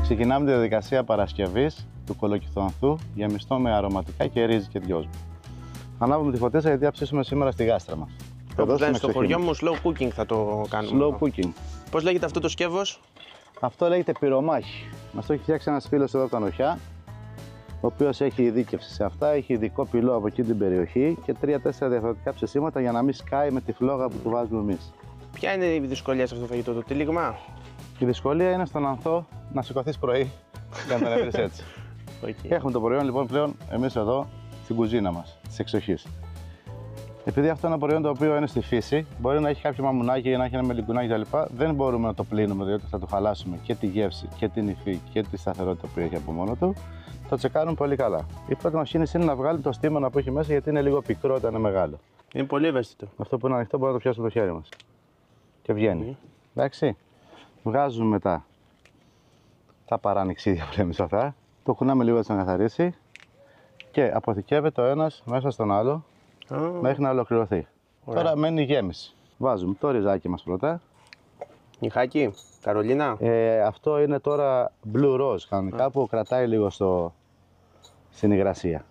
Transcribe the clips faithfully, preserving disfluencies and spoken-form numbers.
Ξεκινάμε τη διαδικασία παρασκευής του κολοκυθοανθού γεμιστό με αρωματικά και ρύζι και δυόσμο. Ανάβουμε τη φωτίτσα γιατί θα ψήσουμε σήμερα στη γάστρα μας. Όπως λένε στο χωριό μου, slow cooking θα το κάνουμε. Slow cooking. Πώς λέγεται αυτό το σκεύος? Αυτό λέγεται πυρομάχη. Μας το έχει φτιάξει ένας φίλος εδώ από τα Νοχιά, ο οποίος έχει ειδίκευση σε αυτά, έχει ειδικό πυλό από εκεί την περιοχή και τρία-τέσσερα διαφορετικά ψεσίματα για να μην σκάει με τη φλόγα που του βάζουμε εμείς. Ποια είναι η δυσκολία σε αυτό το φαγητό, το τυλίγμα? Η δυσκολία είναι στον ανθό να σηκωθείς πρωί και να τον έβρεις έτσι. Okay. Έχουμε το προϊόν λοιπόν πλέον εμείς εδώ στην κουζίνα μας, της εξοχής. Επειδή αυτό είναι ένα προϊόν το οποίο είναι στη φύση, μπορεί να έχει κάποιο μαμουνάκι ή να έχει ένα μελικουνάκι κτλ. Δεν μπορούμε να το πλύνουμε διότι θα του χαλάσουμε και τη γεύση και την υφή και τη σταθερότητα που έχει από μόνο του. Το τσεκάρουν πολύ καλά. Η πρώτη μας κίνηση είναι να βγάλει το στίμωνα που έχει μέσα γιατί είναι λίγο πικρό όταν είναι μεγάλο. Είναι πολύ ευαίσθητο. Αυτό που είναι ανοιχτό μπορεί να το πιάσουμε το χέρι μας. Και βγαίνει. Mm. Εντάξει. Βγάζουμε μετά τα παρανυξίδια που λέμε σε αυτά. Το κουνάμε λίγο έτσι να καθαρίσει και αποθηκεύεται ο ένας μέσα στον άλλο. Oh. Μέχρι να ολοκληρωθεί. Ωραία. Τώρα μένει η γέμιση. Βάζουμε το ριζάκι μας πρώτα. Νυχάκι, Καρολίνα. Ε, αυτό είναι τώρα blue rose κανονικά oh. που κρατάει λίγο στο... στην υγρασία.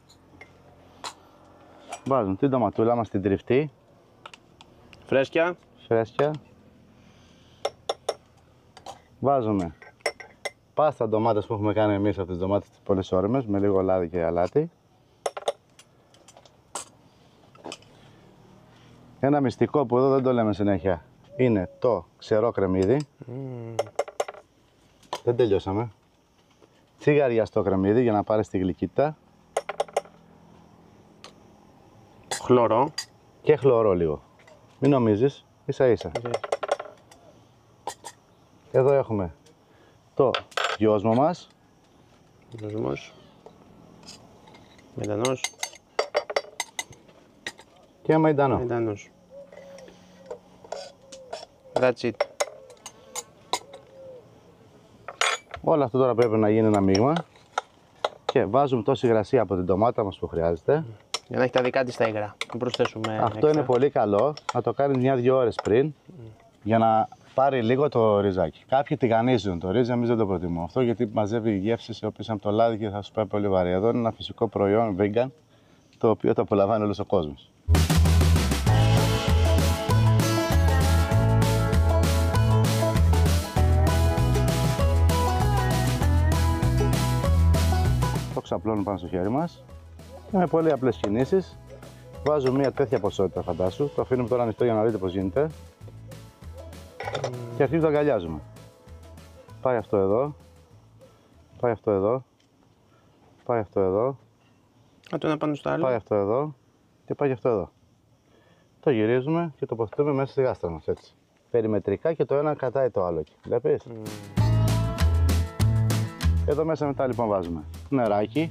Βάζουμε την ντοματούλα μας την τριφτή. Φρέσκια. Φρέσκια. Βάζουμε πάστα ντομάτες που έχουμε κάνει εμείς από τις ντομάτες τις πολύ όριμες με λίγο λάδι και αλάτι. Ένα μυστικό που εδώ δεν το λέμε συνέχεια είναι το ξερό κρεμμύδι. Mm. Δεν τελειώσαμε. Τσιγαριαστό κρεμμύδι για να πάρεις τη γλυκύτητα. Χλωρό. Και χλωρό λίγο. Μην νομίζεις, ίσα ίσα. Okay. Εδώ έχουμε το δυόσμο μας. Δυόσμος. Μεντανός. Και μαϊντανό. Μαϊντανός. That's it. Όλο αυτό τώρα πρέπει να γίνει ένα μείγμα. Και βάζουμε τόση υγρασία από την ντομάτα μας που χρειάζεται. Για να έχει τα δικά της τα υγρά. Να προσθέσουμε αυτό έξτρα. Είναι πολύ καλό να το κάνεις μια-δυο ώρες πριν. Mm. Για να πάρει λίγο το ριζάκι. Κάποιοι τηγανίζουν το ρύζι, εμείς δεν το προτιμούμε αυτό γιατί μαζεύει γεύσεις οι οποίες από το λάδι και θα σου πάει πολύ βαρύ. Εδώ είναι ένα φυσικό προϊόν vegan το οποίο το απολαμβάνει όλος ο κόσμος. Το ξαπλώνουμε πάνω στο χέρι μας και με πολύ απλές κινήσεις βάζω μια τέτοια ποσότητα φαντάσου. Το αφήνουμε τώρα ανοιχτό για να δείτε πώς γίνεται. Mm. Και αρχίζει το αγκαλιάζουμε. Πάει αυτό εδώ. Πάει αυτό εδώ. Πάει αυτό εδώ. Α, το ένα πάνω στο άλλο. Πάει αυτό εδώ. Και πάει αυτό εδώ. Το γυρίζουμε και το τοποθετούμε μέσα στη γάστρα μας έτσι. Περιμετρικά και το ένα κρατάει το άλλο. Βλέπεις. Mm. Εδώ μέσα μετά λοιπόν βάζουμε νεράκι.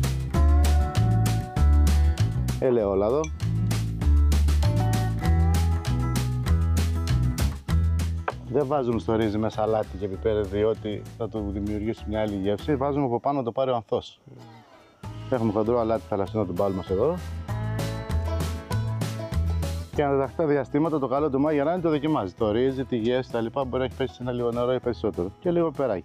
Ελαιόλαδο. Δεν βάζουμε στο ρύζι μέσα αλάτι και πιπέρι διότι θα του δημιουργήσει μια άλλη γεύση. Βάζουμε από πάνω να το πάρει ο ανθός. Mm. Έχουμε χοντρό αλάτι θαλασσινό του μπάλου μας εδώ. Και ανά τα τακτά διαστήματα το καλό του μάγειρα είναι το δοκιμάζει. Το ρύζι, τη γεύση, τα λοιπά μπορεί να έχει πέσει σε ένα λίγο νερό ή περισσότερο. Και λίγο περάκι.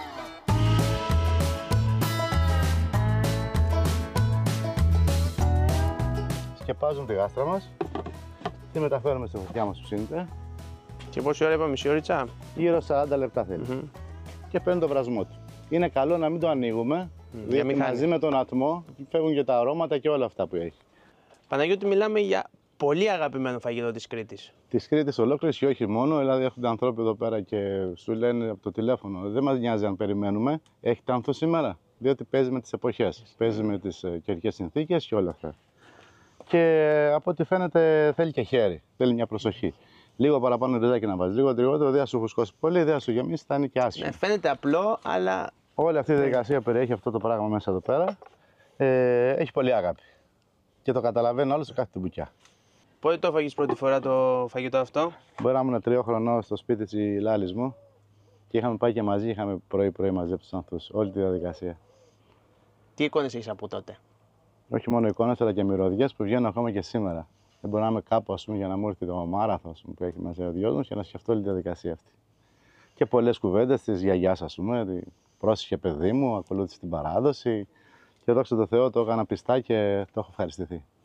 Σκεπάζουμε τη γάστρα μας. Τη μεταφέρουμε στη φωτιά μας που ψήνεται. Και πόση ώρα είπα, μισή ώριτσα? Γύρω σαράντα λεπτά θέλει. Mm-hmm. Και παίρνει το βρασμό του. Είναι καλό να μην το ανοίγουμε, mm, διότι μαζί με τον ατμό φεύγουν και τα αρώματα και όλα αυτά που έχει. Παναγιώτη, μιλάμε για πολύ αγαπημένο φαγητό της Κρήτης. Της Κρήτης ολόκληρης και όχι μόνο, δηλαδή έχουν ανθρώποι εδώ πέρα και σου λένε από το τηλέφωνο. Δεν μας νοιάζει αν περιμένουμε, έχετε ανθό σήμερα, διότι παίζει με τις εποχές, mm. παίζει με τις καιρικές συνθήκες και όλα αυτά. Και από ό,τι φαίνεται θέλει και χέρι, θέλει μια προσοχή. Λίγο παραπάνω ριζάκι να βάζει, λίγο λιγότερο, δεν θα σου φουσκώσει πολύ, δεν θα σου γεμίσει, θα είναι και άσχημο. Ναι, φαίνεται απλό, αλλά. Όλη αυτή η διαδικασία που περιέχει αυτό το πράγμα μέσα εδώ πέρα ε, έχει πολύ αγάπη. Και το καταλαβαίνει όλο σε κάθε μπουκιά. Πότε το έφαγες πρώτη φορά το φαγητό αυτό? Μπορεί να ήμουν τριών χρονών στο σπίτι τη Λάλης μου και είχαμε πάει και μαζί, είχαμε πρωί-πρωί μαζέψει τους ανθούς. Όλη τη διαδικασία. Τι εικόνες έχεις από τότε? Όχι μόνο εικόνες, αλλά και μυρωδιές που βγαίνουν ακόμα και σήμερα. Δεν μπορώ να είμαι κάπου ας πούμε, για να μου έρθει το μάραθο που έχει μέσα ο δυο μου και να σκεφτώ όλη τη διαδικασία αυτή. και πολλές κουβέντες της γιαγιάς, ας πούμε. ότι Πρόσεχε παιδί μου, ακολούθησε την παράδοση. Και δόξα τω Θεώ το έκανα πιστά και το έχω ευχαριστηθεί.